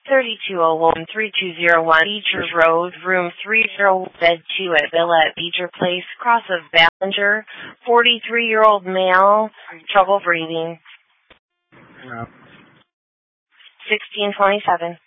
3201-3201 Beecher Road, room 30, bed 2 at Villa at Beecher Place, cross of Ballinger, 43-year-old male, trouble breathing. 1627.